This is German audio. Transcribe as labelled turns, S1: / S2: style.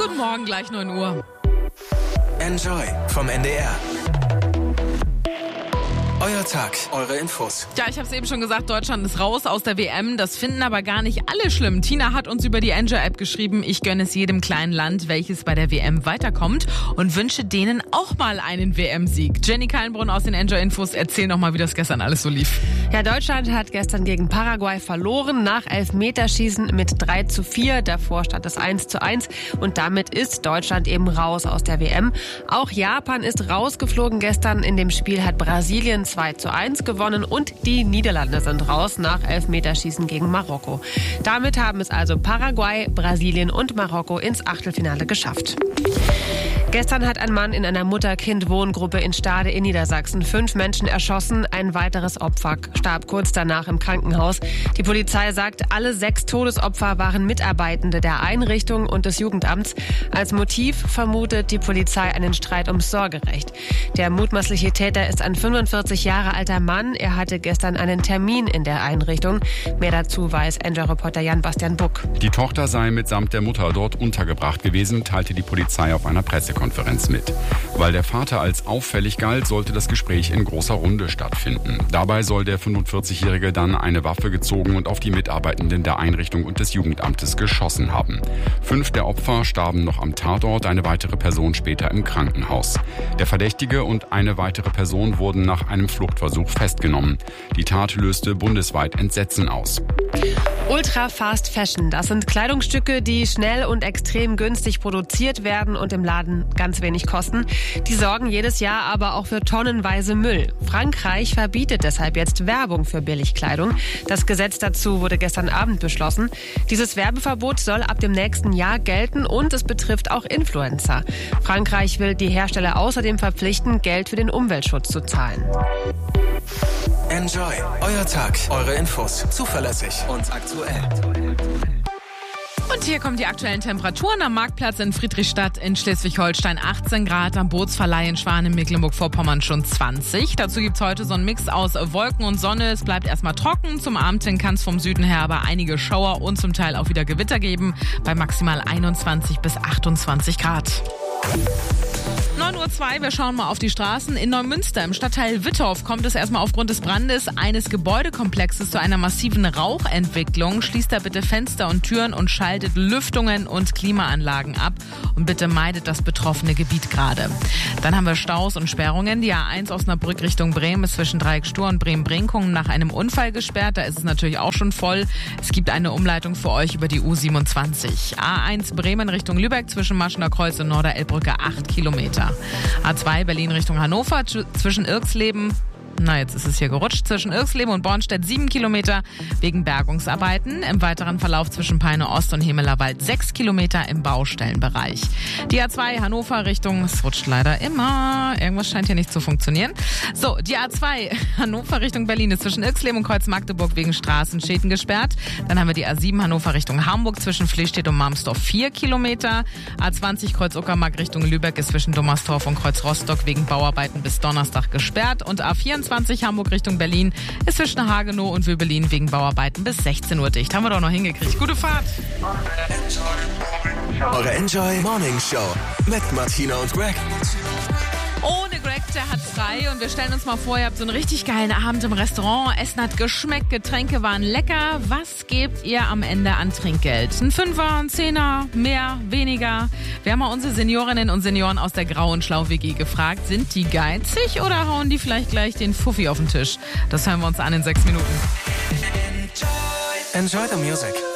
S1: Guten Morgen, gleich 9 Uhr.
S2: Enjoy vom NDR. Euer Tag, eure Infos.
S1: Ja, ich habe es eben schon gesagt, Deutschland ist raus aus der WM. Das finden aber gar nicht alle schlimm. Tina hat uns über die Enjoy-App geschrieben, ich gönne es jedem kleinen Land, welches bei der WM weiterkommt und wünsche denen auch mal einen WM-Sieg. Jenny Kallenbrunn aus den Enjoy-Infos, erzähl noch mal, wie das gestern alles so lief.
S3: Ja, Deutschland hat gestern gegen Paraguay verloren nach Elfmeterschießen mit 3:4. Davor stand es 1:1 und damit ist Deutschland eben raus aus der WM. Auch Japan ist rausgeflogen gestern. In dem Spiel hat Brasilien 2:1 gewonnen und die Niederlande sind raus nach Elfmeterschießen gegen Marokko. Damit haben es also Paraguay, Brasilien und Marokko ins Achtelfinale geschafft. Gestern hat ein Mann in einer Mutter-Kind-Wohngruppe in Stade in Niedersachsen 5 Menschen erschossen. Ein weiteres Opfer starb kurz danach im Krankenhaus. Die Polizei sagt, alle 6 Todesopfer waren Mitarbeitende der Einrichtung und des Jugendamts. Als Motiv vermutet die Polizei einen Streit ums Sorgerecht. Der mutmaßliche Täter ist ein 45 Jahre alter Mann. Er hatte gestern einen Termin in der Einrichtung. Mehr dazu weiß Enjoy-Reporter Jan-Bastian Buck.
S4: Die Tochter sei mitsamt der Mutter dort untergebracht gewesen, teilte die Polizei auf einer Pressekonferenz mit. Weil der Vater als auffällig galt, sollte das Gespräch in großer Runde stattfinden. Dabei soll der 45-Jährige dann eine Waffe gezogen und auf die Mitarbeitenden der Einrichtung und des Jugendamtes geschossen haben. 5 der Opfer starben noch am Tatort, eine weitere Person später im Krankenhaus. Der Verdächtige und eine weitere Person wurden nach einem Fluchtversuch festgenommen. Die Tat löste bundesweit Entsetzen aus.
S3: Ultra Fast Fashion, das sind Kleidungsstücke, die schnell und extrem günstig produziert werden und im Laden ganz wenig kosten. Die sorgen jedes Jahr aber auch für tonnenweise Müll. Frankreich verbietet deshalb jetzt Werbung für Billigkleidung. Das Gesetz dazu wurde gestern Abend beschlossen. Dieses Werbeverbot soll ab dem nächsten Jahr gelten und es betrifft auch Influencer. Frankreich will die Hersteller außerdem verpflichten, Geld für den Umweltschutz zu zahlen.
S2: Enjoy, euer Tag, eure Infos. Zuverlässig und aktuell.
S1: Und hier kommen die aktuellen Temperaturen am Marktplatz in Friedrichstadt in Schleswig-Holstein 18 Grad, am Bootsverleih in Schwan in Mecklenburg-Vorpommern schon 20. Dazu gibt's heute so einen Mix aus Wolken und Sonne. Es bleibt erstmal trocken. Zum Abend hin kann es vom Süden her aber einige Schauer und zum Teil auch wieder Gewitter geben. Bei maximal 21 bis 28 Grad. 9:02 Uhr, wir schauen mal auf die Straßen. In Neumünster im Stadtteil Wittorf kommt es erstmal aufgrund des Brandes eines Gebäudekomplexes zu einer massiven Rauchentwicklung. Schließt da bitte Fenster und Türen und schaltet Lüftungen und Klimaanlagen ab. Und bitte meidet das betroffene Gebiet gerade. Dann haben wir Staus und Sperrungen. Die A1 Osnabrück Richtung Bremen ist zwischen Dreieck Stur und Bremen-Brinkum nach einem Unfall gesperrt. Da ist es natürlich auch schon voll. Es gibt eine Umleitung für euch über die U27. A1 Bremen Richtung Lübeck zwischen Maschener Kreuz und Norderelbbrücke 8 Kilometer. A2 Berlin Richtung Hannover zwischen Irxleben, jetzt ist es hier gerutscht, zwischen Irxleben und Bornstedt 7 Kilometer wegen Bergungsarbeiten. Im weiteren Verlauf zwischen Peine Ost und Hemelerwald 6 Kilometer im Baustellenbereich. Die A2 Hannover Richtung, es rutscht leider immer, irgendwas scheint hier nicht zu funktionieren. So, die A2 Hannover Richtung Berlin ist zwischen Irxleben und Kreuz-Magdeburg wegen Straßenschäden gesperrt. Dann haben wir die A7 Hannover Richtung Hamburg zwischen Flestedt und Marmsdorf 4 Kilometer. A20 Kreuz-Uckermark Richtung Lübeck ist zwischen Dommersdorf und Kreuz-Rostock wegen Bauarbeiten bis Donnerstag gesperrt. Und A24 Hamburg Richtung Berlin ist zwischen Hagenow und Wöbelin wegen Bauarbeiten bis 16 Uhr dicht. Haben wir doch noch hingekriegt. Gute Fahrt.
S2: Eure Enjoy Morning Show mit Martina und Greg.
S1: Ohne Greg, der hat frei und wir stellen uns mal vor, ihr habt so einen richtig geilen Abend im Restaurant. Essen hat geschmeckt, Getränke waren lecker. Was gebt ihr am Ende an Trinkgeld? Ein Fünfer, ein Zehner, mehr, weniger? Wir haben mal unsere Seniorinnen und Senioren aus der Grau- und Schlau-WG gefragt, sind die geizig oder hauen die vielleicht gleich den Fuffi auf den Tisch? Das hören wir uns an in 6 Minuten.
S2: Enjoy the music.